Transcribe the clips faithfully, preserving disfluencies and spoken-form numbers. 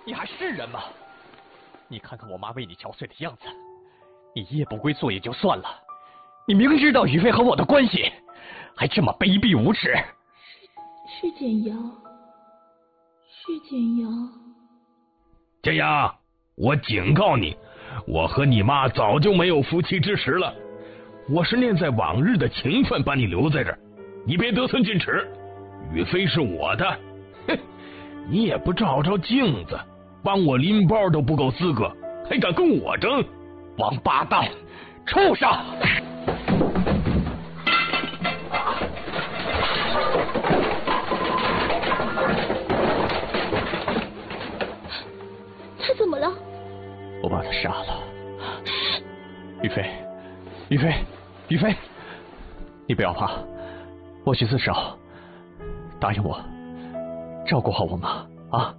你还是人吗？你看看我妈为你憔悴的样子，你夜不归宿也就算了，你明知道雨飞和我的关系，还这么卑鄙无耻。 是是简阳，是简阳。 简阳，我警告你，我和你妈早就没有夫妻之实了。我是念在往日的情分把你留在这儿，你别得寸进尺。雨飞是我的，哼，你也不照照镜子，帮我拎包都不够资格，还敢跟我争？ 王八蛋，畜生！ 他怎么了？ 我把他杀了。雨飞，雨飞，雨飞，你不要怕，我去自首。答应我，照顾好我妈啊！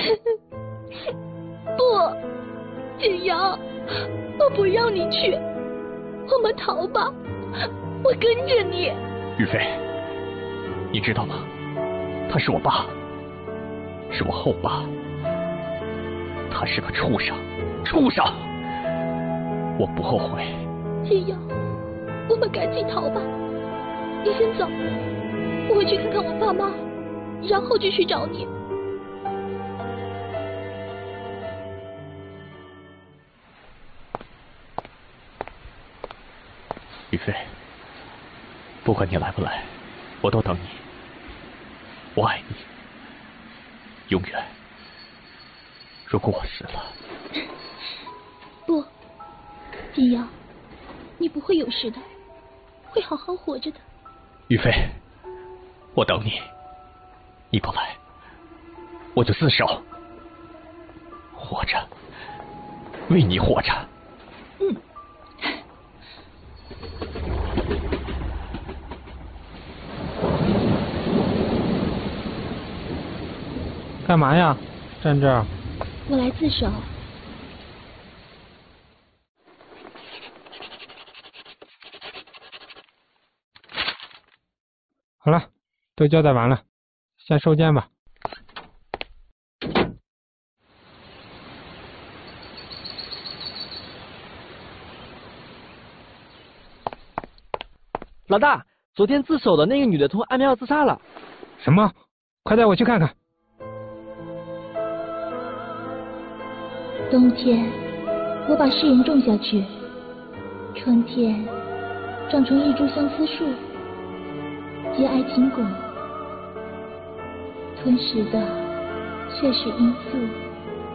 不，简阳，我不让你去，我们逃吧，我跟着你。 雨飞，你知道吗？他是我爸，是我后爸，他是个畜生，畜生！我不后悔。 简阳，我们赶紧逃吧，你先走，我回去看看我爸妈，然后就去找你。 雨飞，不管你来不来，我都等你。我爱你，永远。如果我死了， 不，简阳，你不会有事的，会好好活着的。 雨飞，我等你，你不来，我就自首，活着，为你活着。 嗯。 干嘛呀？站这儿。 我来自首。 好了，都交代完了，先收监吧。 老大，昨天自首的那个女的通安眠药自杀了。 什么？快带我去看看。 冬天，我把誓言种下去；春天，长成一株相思树，结爱情果。吞噬的却是罂粟。